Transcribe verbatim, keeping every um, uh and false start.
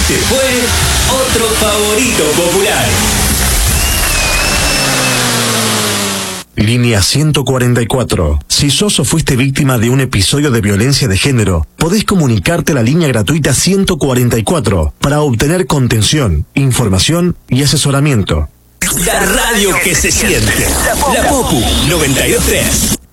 Este fue otro favorito popular. Línea ciento cuarenta y cuatro. Si sos o fuiste víctima de un episodio de violencia de género, podés comunicarte a la línea gratuita ciento cuarenta y cuatro para obtener contención, información y asesoramiento. La radio que se siente. La Popu noventa y dos punto tres.